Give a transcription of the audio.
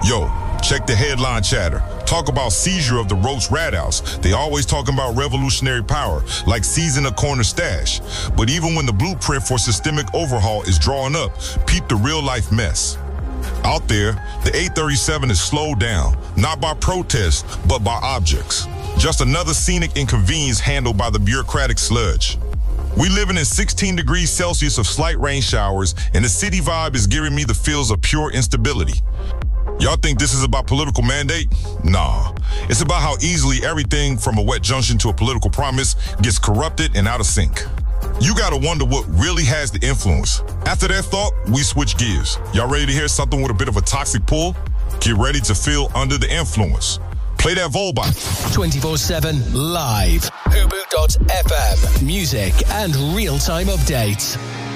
Yo, check the headline chatter. Talk about seizure of the Roach Rat House. They always talking about revolutionary power, like seizing a corner stash. But even when the blueprint for systemic overhaul is drawn up, peep the real-life mess. Out there, the 837 is slowed down, not by protest, but by objects. Just another scenic inconvenience handled by the bureaucratic sludge. We living in 16 degrees Celsius of slight rain showers, and the city vibe is giving me the feels of pure instability. Y'all think this is about political mandate? Nah. It's about how easily everything from a wet junction to a political promise gets corrupted and out of sync. You gotta wonder what really has the influence. After that thought, we switch gears. Y'all ready to hear something with a bit of a toxic pull? Get ready to feel under the influence. Play that Volbot. 24/7 live. Hubu.fm. Music and real-time updates.